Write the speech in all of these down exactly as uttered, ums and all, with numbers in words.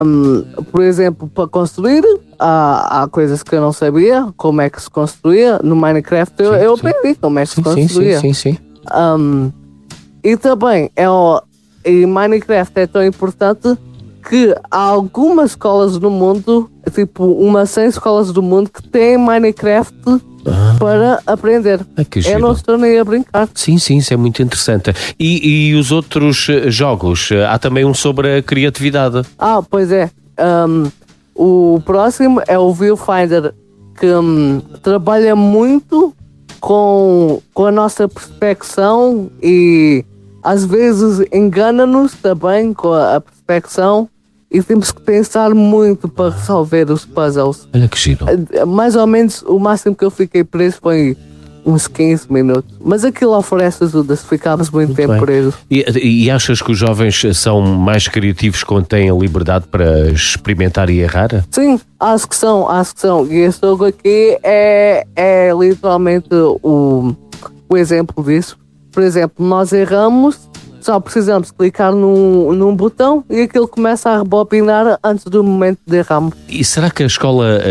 Um, por exemplo, para construir, há, há coisas que eu não sabia, como é que se construía. No Minecraft eu, Sim, eu sim. aprendi como é que se Sim, sim, construía. sim, sim, sim. Um, e também, é o, e Minecraft é tão importante que há algumas escolas no mundo, tipo umas cem escolas do mundo, que têm Minecraft Ah. para aprender. Ai, que Eu giro. não estou nem a brincar. Sim, sim, isso é muito interessante. E, e os outros eh, jogos? Eh, Há também um sobre a criatividade. Ah, pois é. Um, o próximo é o Viewfinder, que um, trabalha muito com, com a nossa perspecção e às vezes engana-nos também com a, a perspecção e temos que pensar muito para resolver os puzzles. Olha que giro. Mais ou menos o máximo que eu fiquei preso foi uns quinze minutos. Mas aquilo oferece ajuda se ficarmos muito, muito tempo bem. presos. E, e achas que os jovens são mais criativos quando têm a liberdade para experimentar e errar? Sim, acho que são, acho que são. E este jogo aqui é, é literalmente o, o exemplo disso. Por exemplo, nós erramos, só precisamos clicar num, num botão e aquilo começa a rebobinar antes do momento de errarmos. E será que a escola,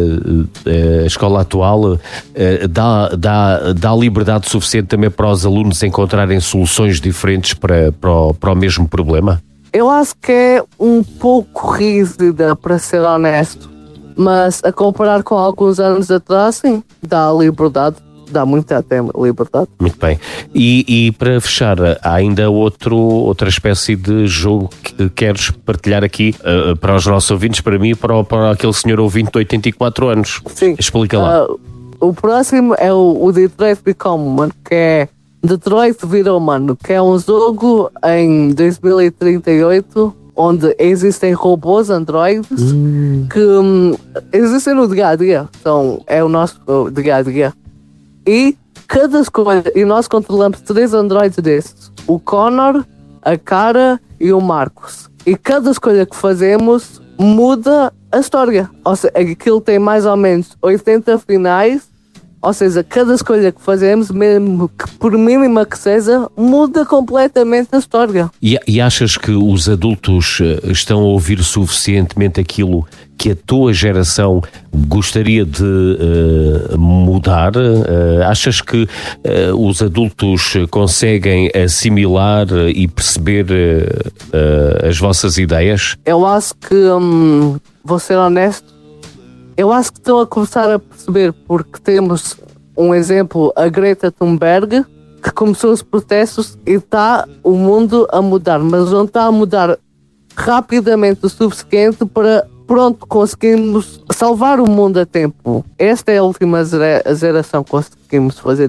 a, a escola atual dá, dá, dá liberdade suficiente também para os alunos encontrarem soluções diferentes para, para, o, para o mesmo problema? Eu acho que é um pouco rígida, para ser honesto, mas a comparar com alguns anos atrás, sim, dá liberdade. Dá muita até liberdade. Muito bem. E, e para fechar, há ainda outro, outra espécie de jogo que queres partilhar aqui uh, para os nossos ouvintes, para mim e para, para aquele senhor ouvinte de oitenta e quatro anos. Sim. Explica lá. Uh, o próximo é o, o Detroit Become Human, que é Detroit Vira Humano, que é um jogo em dois mil e trinta e oito onde existem robôs androides hum. que um, existem no dia a dia. Então, é o nosso dia a dia. E cada escolha, e nós controlamos três androides desses: o Connor, a Cara e o Marcos. E cada escolha que fazemos muda a história. Ou seja, aquilo tem mais ou menos oitenta finais. Ou seja, cada escolha que fazemos, mesmo que por mínima que seja, muda completamente a história. E, e achas que os adultos estão a ouvir suficientemente aquilo que a tua geração gostaria de uh, mudar? Uh, achas que uh, os adultos conseguem assimilar e perceber uh, uh, as vossas ideias? Eu acho que, hum, vou ser honesto, eu acho que estão a começar a perceber, porque temos um exemplo, a Greta Thunberg, que começou os protestos e está o mundo a mudar, mas não está a mudar rapidamente o suficiente para, pronto, conseguirmos salvar o mundo a tempo. Esta é a última geração que conseguimos fazer